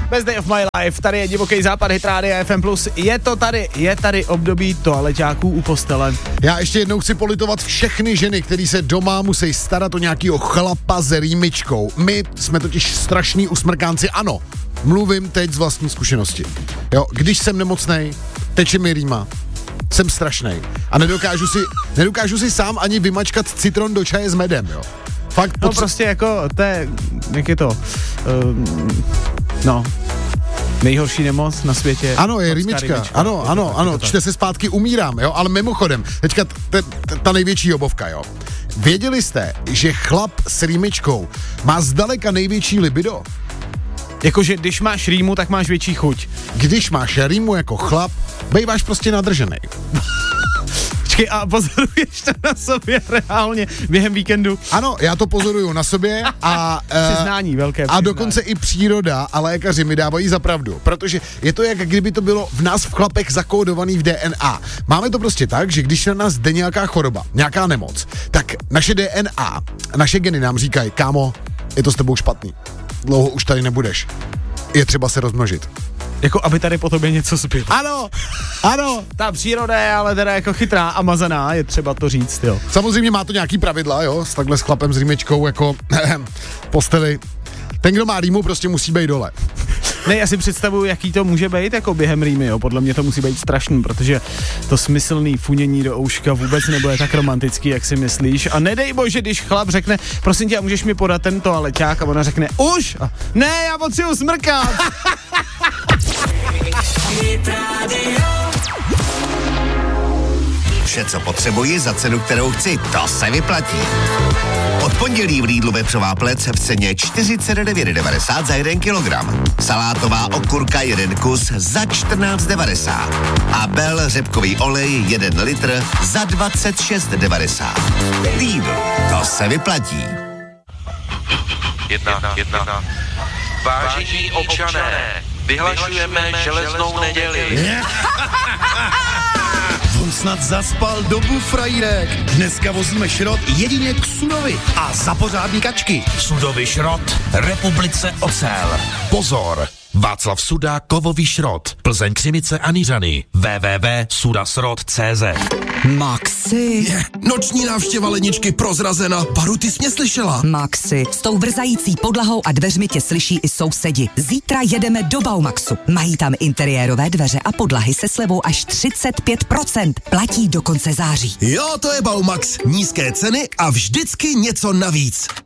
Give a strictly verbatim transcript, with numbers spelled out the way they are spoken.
Best Day of My Life, tady je divoký západ, Hit Radio F M plus. Je to tady, je tady období toaleťáků u postele. Já ještě jednou chci politovat všechny ženy, které se doma musí starat o nějakýho chlapa s rýmičkou. My jsme totiž strašní usmrkánci, ano. Mluvím teď z vlastní zkušenosti. Jo, když jsem nemocnej, teče mi rýma. Jsem strašnej. A nedokážu si, nedokážu si sám ani vymačkat citron do čaje s medem, jo. Fakt No potře- prostě jako, to je, jak je to, um, no, nejhorší nemoc na světě. Ano, je Morská rýmička. rýmička. Ano, Je to ano, tak, ano, je to tak. čte se zpátky umírám, jo, ale mimochodem, teďka t- t- ta největší obovka, jo. Věděli jste, že chlap s rýmičkou má zdaleka největší libido? Jakože když máš rýmu, tak máš větší chuť. Když máš rýmu jako chlap, bejváš prostě nadrženej. Počkej, a pozoruješ to na sobě reálně během víkendu? Ano, já to pozoruju na sobě a... eh, Přiznání, velké A přiznání. dokonce i příroda a lékaři mi dávají za pravdu, protože je to, jak kdyby to bylo v nás v chlapech zakódovaný v D N A. Máme to prostě tak, že když na nás jde nějaká choroba, nějaká nemoc, tak naše D N A, naše geny nám říkají, kámo, je to s tebou špatný, dlouho už tady nebudeš, je třeba se rozmnožit. Jako aby tady po tobě něco zbylo. Ano, ano. Ta příroda je ale teda jako chytrá a mazaná, je třeba to říct, jo. Samozřejmě má to nějaký pravidla, jo, s takhle s chlapem s rýmičkou jako posteli. Ten, kdo má rýmu, prostě musí být dole. Ne, já si představuju, jaký to může být jako během rýmy, jo. Podle mě to musí být strašný, protože to smyslný funění do ouška vůbec nebude tak romantický, jak si myslíš. A nedej bože, když chlap řekne, prosím tě, a můžeš mi podat ten toaleťák, a ona řekne, už? A, ne, já potřebuji smrkat. Vše, co potřebuji za cenu, kterou chci, to se vyplatí. Od pondělí v Lidlu vepřová plec v ceně čtyřicet devět devadesát za jeden kilogram. Salátová okurka jeden kus za čtrnáct devadesát. A Bell řepkový olej jeden litr za dvacet šest devadesát. Lidl, to se vyplatí. Jedna, jedna. Vážení občané, vyhlašujeme železnou neděli. On snad zaspal dobu, frajírek. Dneska vozíme šrot jedině k Sudovi a za pořádný kačky. Sudový šrot, Republice Ocel. Pozor! Václav Suda, kovový šrot. Plzeň, Křimice a Niřany. w w w tečka sudasrot tečka c z. Maxi. Je, noční návštěva ledničky prozrazena. Paru, ty jsi mě slyšela? Maxi. S tou vrzající podlahou a dveřmi tě slyší i sousedi. Zítra jedeme do Baumaxu. Mají tam interiérové dveře a podlahy se slevou až třicet pět procent. Platí do konce září. Jo, to je Baumax. Nízké ceny a vždycky něco navíc.